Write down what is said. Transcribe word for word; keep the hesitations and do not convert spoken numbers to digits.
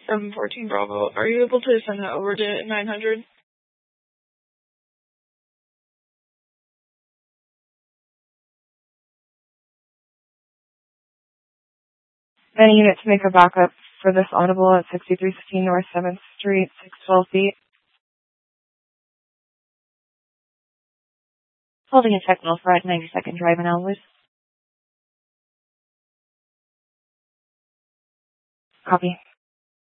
seven fourteen Bravo. Are you able to send that over to nine hundred? Any unit to make a backup for this audible at sixty-three fifteen North seventh Street, six twelve feet. Holding a technical for at ninety-second Drive in Elmwood. Copy.